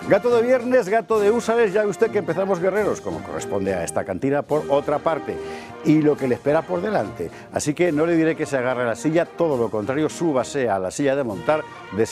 Gato de viernes, gato de húsares, ya ve usted que empezamos guerreros, como corresponde a esta cantina, por otra parte, y lo que le espera por delante. Así que no le diré que se agarre a la silla, todo lo contrario, súbase a la silla de montar,